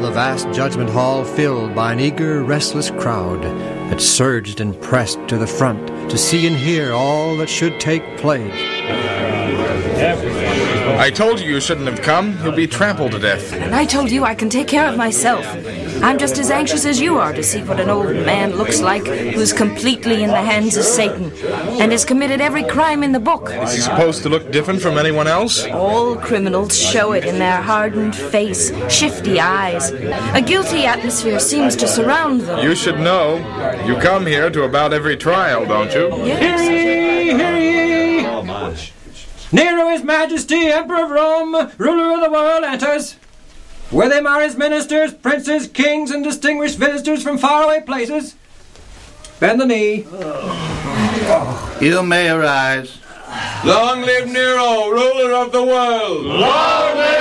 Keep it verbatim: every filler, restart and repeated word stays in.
the vast judgment hall filled by an eager, restless crowd that surged and pressed to the front to see and hear all that should take place. I told you you shouldn't have come. You'll be trampled to death. And I told you I can take care of myself. I'm just as anxious as you are to see what an old man looks like who's completely in the hands of Satan and has committed every crime in the book. Is he supposed to look different from anyone else? All criminals show it in their hardened face, shifty eyes. A guilty atmosphere seems to surround them. You should know. You come here to about every trial, don't you? Yes. Hear ye, hear ye! Nero, His Majesty, Emperor of Rome, ruler of the world, enters. With him are his ministers, princes, kings, and distinguished visitors from faraway places. Bend the knee. You may arise. Long live Nero, ruler of the world! Long live